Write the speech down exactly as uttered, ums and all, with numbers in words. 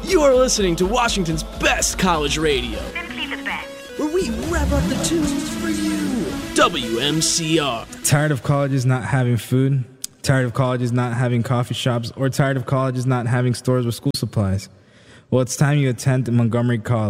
You are listening to Washington's best college radio. Simply the best. Where we rev up the tunes for you. W M C R. Tired of colleges not having food? Tired of colleges not having coffee shops? Or tired of colleges not having stores with school supplies? Well, it's time you attend Montgomery College.